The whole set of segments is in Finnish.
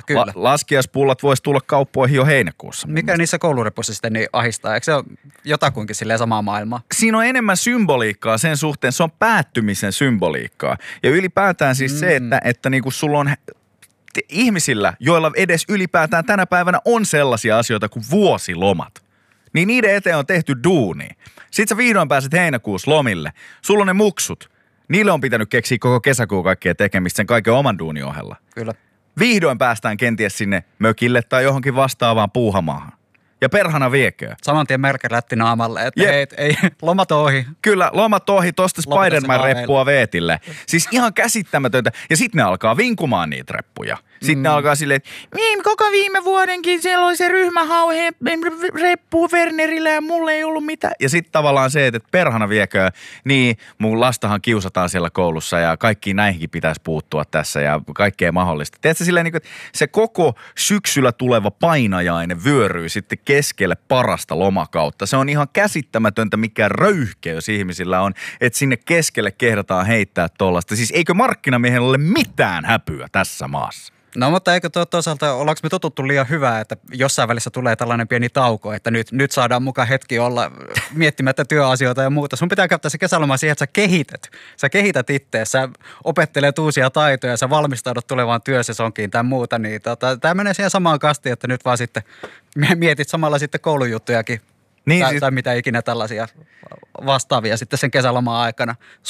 kyllä. Laskiaispullat voisi tulla kauppoihin jo heinäkuussa. Mikä niissä koulurepuissa sitten niin ahistaa? Eikö se ole jotakuinkin silleen samaa maailmaa? Siinä on enemmän symboliikkaa sen suhteen, se on päättymisen symboliikkaa. Ja ylipäätään siis se, että niinku sulla on ihmisillä, joilla edes ylipäätään tänä päivänä on sellaisia asioita kuin vuosilomat, niin niiden eteen on tehty duunia. Sitten sä vihdoin pääset heinäkuussa lomille. Sulla on ne muksut. Niille on pitänyt keksiä koko kesäkuun kaikkea tekemistä sen kaiken oman duunin ohella. Kyllä. Vihdoin päästään kenties sinne mökille tai johonkin vastaavaan puuhamaahan. Ja perhana vieköö. Saman tien märkärätti naamalle, että ei, lomat ohi. Kyllä, lomat ohi, tosta Spider-Man-reppua veetille. Siis ihan käsittämätöntä. Ja sitten ne alkaa vinkumaan niitä reppuja. Sitten ne alkaa silleen, että koko viime vuodenkin siellä oli se ryhmähauhe reppu Wernerillä ja mulle ei ollut mitään. Ja sitten tavallaan se, että perhana viekö, niin mun lastahan kiusataan siellä koulussa ja kaikkiin näihinkin pitäisi puuttua tässä ja kaikkea mahdollista. Tiedätkö silleen, että se koko syksyllä tuleva painajainen vyöryy sitten keskelle parasta lomakautta. Se on ihan käsittämätöntä, mikä röyhkeys ihmisillä on, että sinne keskelle kehdataan heittää tollaista. Siis eikö markkinamiehellä ole mitään häpyä tässä maassa? No mutta eikö toisaalta, ollaanko me totuttu liian hyvää, että jossain välissä tulee tällainen pieni tauko, että nyt saadaan mukaan hetki olla miettimättä työasioita ja muuta. Sun pitää käyttää se kesäloma siihen, että sä kehität ittees, sä opettelet uusia taitoja, sä valmistaudut tulevaan työsesonkiin tai muuta, niin tämä menee siihen samaan kastiin, että nyt vaan sitten mietit samalla sitten koulujuttujakin. Niin, tai mitä ikinä tällaisia vastaavia sitten sen kesäloman aikana.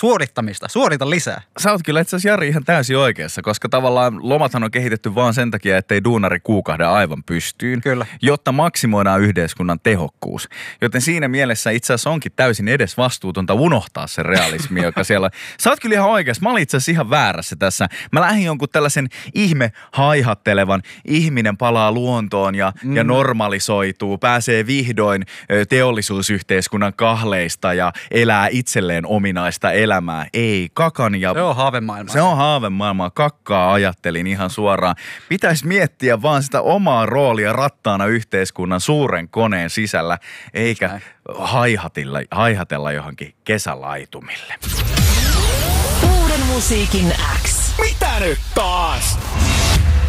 Suorita lisää. Sä oot kyllä itse asiassa Jari ihan täysin oikeassa, koska tavallaan lomathan on kehitetty vaan sen takia, ettei duunari kuukahda aivan pystyyn. Kyllä. Jotta maksimoidaan yhteiskunnan tehokkuus. Joten siinä mielessä itse asiassa onkin täysin edes vastuutonta unohtaa se realismi, joka siellä on. Sä oot kyllä ihan oikeassa. Mä olin itse asiassa ihan väärässä tässä. Mä lähdin jonkun tällaisen haihattelevan, ihminen palaa luontoon ja normalisoituu, pääsee vihdoin teollisuusyhteiskunnan kahleista ja elää itselleen ominaista elämää. Ei, kakan ja... Se on haavemaailmaa. Se on haavemaailmaa. Kakkaa ajattelin ihan suoraan. Pitäisi miettiä vaan sitä omaa roolia rattaana yhteiskunnan suuren koneen sisällä, eikä haihatella johonkin kesälaitumille. Uuden musiikin X. Mitä nyt taas?